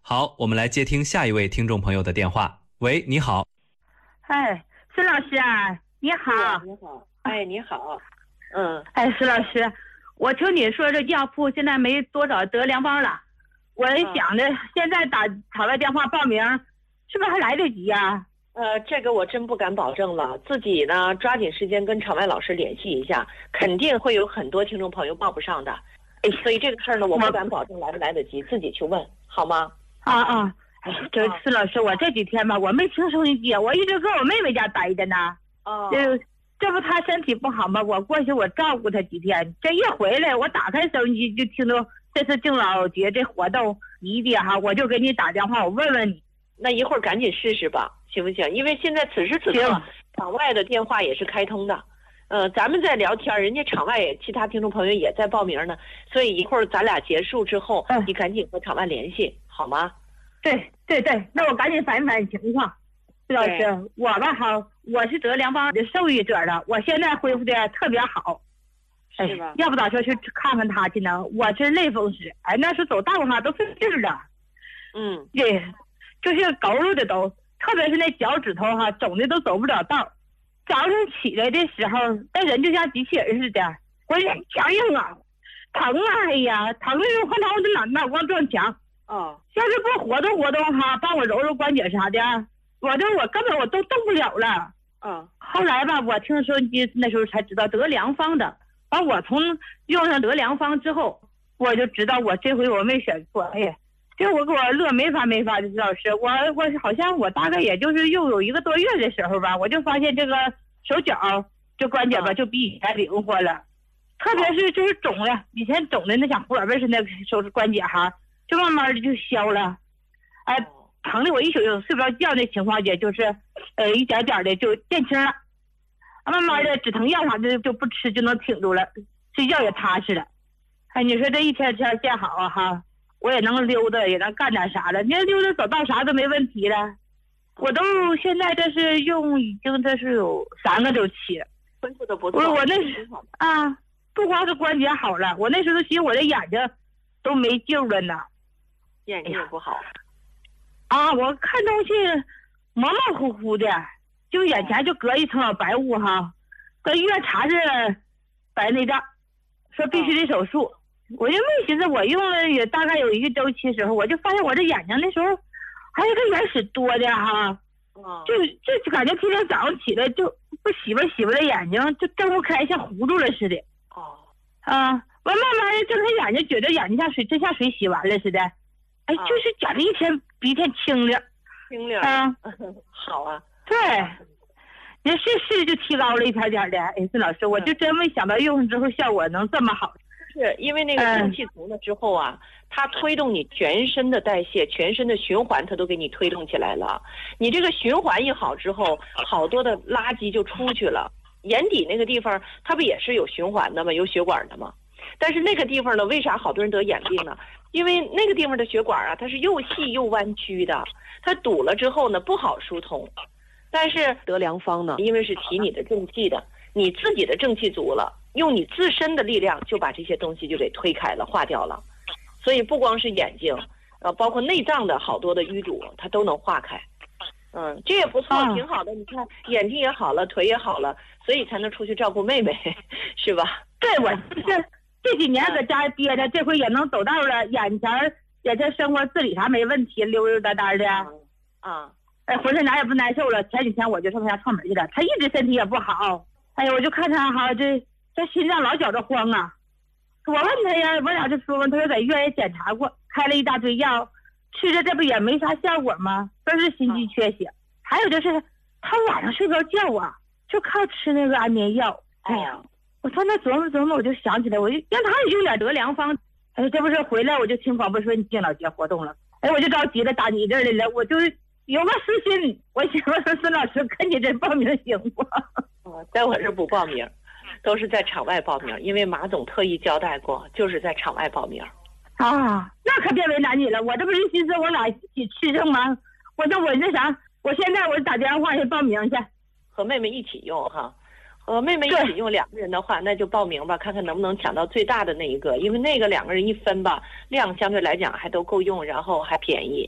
好，我们来接听下一位听众朋友的电话。喂，你好。 哎，孙老师啊，你好。 你好。哎，你好。 哎，孙老师，我听你说这药铺现在没多少得良方了，我想着现在打场外电话报名，是不是还来得及呀？ 这个我真不敢保证了，自己呢抓紧时间跟场外老师联系一下，肯定会有很多听众朋友报不上的。所以这个事儿呢，我不敢保证来不来得及，自己去问好吗？ 哎，这孙老师，我这几天吧，我没听收音机，我一直搁我妹妹家待着呢。这不她身体不好吗？我过去我照顾她几天，这一回来，我打开收音机就听到这次敬老节这活动一的哈，我就给你打电话，我问问你。 那一会儿赶紧试试吧，行不行？因为现在此时此刻场外的电话也是开通的，咱们在聊天，人家场外其他听众朋友也在报名呢，所以一会儿咱俩结束之后，你赶紧和场外联系，好吗？ 对，那我赶紧反映反映情况。老师，我吧我是得良方的受益者了，我现在恢复的特别好， 是吧？ 要不打说去看看他去呢？我是类风湿，那时候走道哈都费劲了，对，就是佝偻的都，特别是那脚趾头哈肿的都走不了道。早上起来的时候，那人就像机器人似的，我也强硬啊，疼啊，哎呀，疼的时候换我的脑瓜撞墙。要是不活动活动哈，帮我揉揉关节啥的，我根本都动不了了。后来吧，我听收音机那时候才知道得良方的，完我从用上得良方之后，我就知道我这回我没选错。哎呀，这我给我乐没法的，老师，我好像我大概也就是又有1个多月的时候吧，我就发现这个手脚这关节吧就比以前灵活了，特别是就是肿了，以前肿的那像胡萝卜似的手指关节哈，就慢慢的就消了，疼的我一宿就睡不着觉，那情况也就是一点点的就减轻了，慢慢的止疼药啥的就不吃就能挺住了，睡觉也踏实了。你说这一天天见好啊哈，我也能溜达，也能干点啥了，你要溜达走道啥都没问题了。我都现在这是用已经这是有3个周期， 恢复的不错。 我那时不光是关节好了，我那时候寻思我的眼睛都没救了呢。 眼睛也不好。 我看东西模模糊糊的，就眼前就隔一层老白雾哈，搁医院查是白内障，说必须得手术。我就没寻思，我用了也大概有1个周期时候，我就发现我这眼睛那时候还有个眼屎多的哈，就感觉天天早上起来就不洗吧的眼睛就睁不开，像糊住了似的。完慢慢的睁开眼睛，觉得眼睛像水洗完了似的，就是觉得一天比一天清亮。 好啊。 对，你是就提高了一点点的。孙老师，我就真没想到用上之后效果能这么好。 是因为那个正气足了之后啊，它推动你全身的代谢、全身的循环，它都给你推动起来了。你这个循环一好之后，好多的垃圾就出去了。眼底那个地方，它不也是有循环的吗？有血管的吗？但是那个地方呢，为啥好多人得眼病呢？因为那个地方的血管啊，它是又细又弯曲的，它堵了之后呢，不好疏通。但是得良方呢，因为是提你的正气的，你自己的正气足了，用你自身的力量就把这些东西就给推开了、化掉了。所以不光是眼睛，包括内脏的好多的淤堵，它都能化开。这也不错，挺好的。你看眼睛也好了，腿也好了，所以才能出去照顾妹妹，是吧？ 对，我就是这几年搁家憋着，这回也能走道了，眼前也这生活自理啥没问题，溜溜达达的。浑身哪也不难受了。前几天我就上他家串门去了，他一直身体也不好。我就看他哈，这心脏老觉着慌啊。我问他呀，我俩就说嘛，他说在医院也检查过，开了一大堆药，吃着这不也没啥效果吗？都是心肌缺血。还有就是他晚上睡不着觉啊，就靠吃那个安眠药。我说那琢磨，我就想起来，我就让他也用点得良方。这不是回来我就听广播说你敬老节活动了，我就着急了，打你这儿来了，我就有个私心，我想说孙老师跟你这报名行不？ 在我这不报名，都是在场外报名，因为马总特意交代过，就是在场外报名。 那可别为难你了，我这不是寻思我俩一起吃上吗？我那啥，我现在我打电话去报名去， 和妹妹一起用哈。和妹妹一起用2个人的话，那就报名吧，看看能不能抢到最大的那一个，因为那个2个人一分吧，量相对来讲还都够用，然后还便宜。